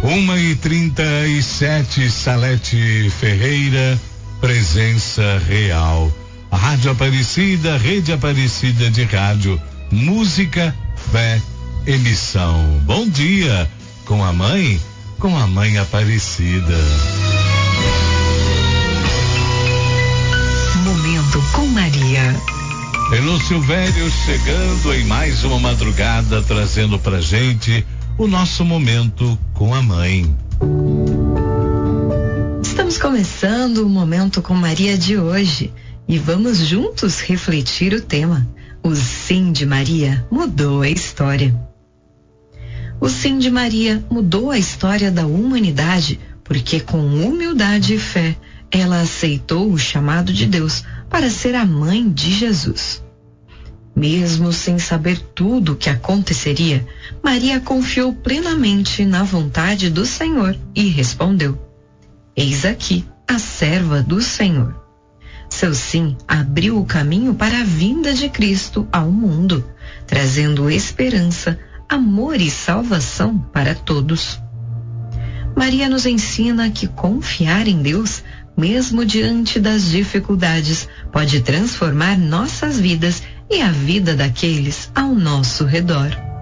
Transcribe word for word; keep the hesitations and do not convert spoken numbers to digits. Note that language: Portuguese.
Uma e trinta e sete, Salete Ferreira, presença real. A Rádio Aparecida, Rede Aparecida de Rádio, música, fé, emissão. Bom dia, com a mãe, com a mãe Aparecida. Momento com Maria. Elô Silvério chegando em mais uma madrugada, trazendo pra gente o nosso momento com a mãe. Estamos começando o Momento com Maria de hoje e vamos juntos refletir o tema. O sim de Maria mudou a história. O sim de Maria mudou a história da humanidade porque com humildade e fé ela aceitou o chamado de Deus para ser a mãe de Jesus. Mesmo sem saber tudo o que aconteceria, Maria confiou plenamente na vontade do Senhor e respondeu: Eis aqui a serva do Senhor. Seu sim abriu o caminho para a vinda de Cristo ao mundo, trazendo esperança, amor e salvação para todos. Maria nos ensina que confiar em Deus, mesmo diante das dificuldades, pode transformar nossas vidas e a vida daqueles ao nosso redor.